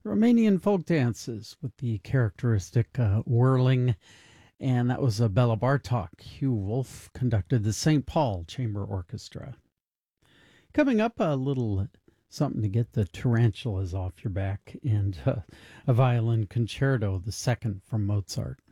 Romanian folk dances with the characteristic whirling, and that was a Bela Bartok. Hugh Wolf conducted the St. Paul Chamber Orchestra. Coming up, a little something to get the tarantulas off your back, and a violin concerto, the second from Mozart.